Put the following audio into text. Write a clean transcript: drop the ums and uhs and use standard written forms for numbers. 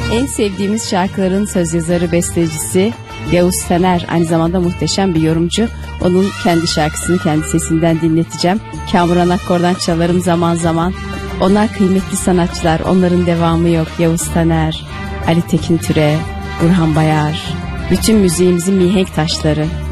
En sevdiğimiz şarkıların söz yazarı, bestecisi Yavuz Taner, aynı zamanda muhteşem bir yorumcu. Onun kendi şarkısını kendi sesinden dinleteceğim. Kamuran Akkor'dan çalarım zaman zaman. Onlar kıymetli sanatçılar, onların devamı yok. Yavuz Taner, Ali Tekin Türe, Burhan Bayar, bütün müziğimizin mihenk taşları.